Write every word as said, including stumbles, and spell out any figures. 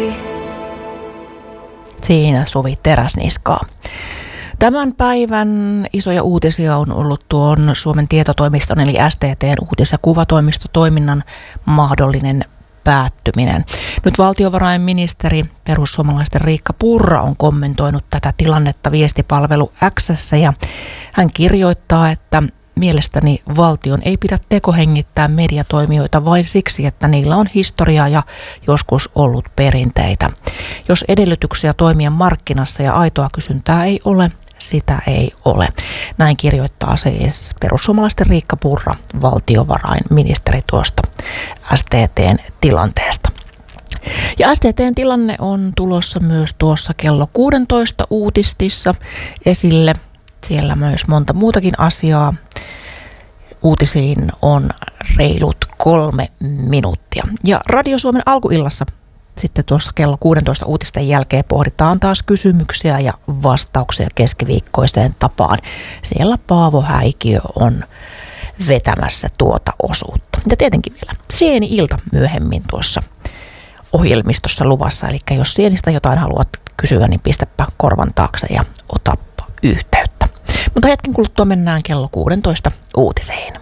Ykkösaamuksi. Siinä Suvi Teräsniskaa. Tämän päivän isoja uutisia on ollut tuon Suomen tietotoimiston eli S T T:n uutis- ja kuvatoimistotoiminnan mahdollinen päättyminen. Nyt valtiovarainministeri perussuomalaisten Riikka Purra on kommentoinut tätä tilannetta viestipalvelu X:ssä ja hän kirjoittaa, että mielestäni valtion ei pidä tekohengittää mediatoimijoita vain siksi, että niillä on historiaa ja joskus ollut perinteitä. Jos edellytyksiä toimia markkinassa ja aitoa kysyntää ei ole, sitä ei ole. Näin kirjoittaa siis perussuomalaisten Riikka Purra, valtiovarainministeri tuosta S T T:n tilanteesta. Ja S T T:n tilanne on tulossa myös tuossa kello kuusitoista uutistissa esille. Siellä myös monta muutakin asiaa. Uutisiin on reilut kolme minuuttia. Ja Radio Suomen alkuillassa sitten tuossa kello kuusitoista uutisten jälkeen pohditaan taas kysymyksiä ja vastauksia keskiviikkoiseen tapaan. Siellä Paavo Häikiö on vetämässä tuota osuutta. Ja tietenkin vielä Sieni-ilta myöhemmin tuossa ohjelmistossa luvassa. Eli jos Sienistä jotain haluat kysyä, niin pistäpä korvan taakse ja otappa yhteyttä. Mutta hetken kuluttua mennään kello kuusitoista uutiseen.